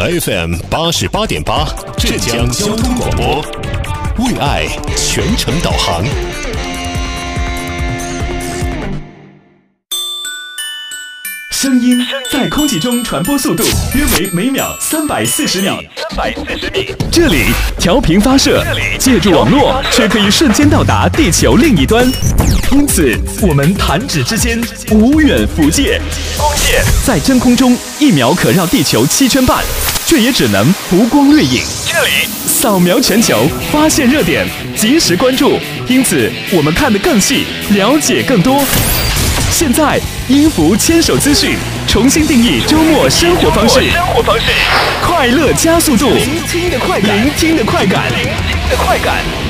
FM 88.8，浙江交通广播，为爱全程导航。 声音在空气中传播速度约为每秒340米。这里调频发射，借助网络却可以瞬间到达地球另一端。因此，我们弹指之间，无远弗届。在真空中1秒可绕地球7圈半，却也只能浮光掠影。这里扫描全球，发现热点，及时关注。因此，我们看得更细，了解更多。现在，音符牵手资讯重新定义周末生活方式，快乐加速度，聆听的快感。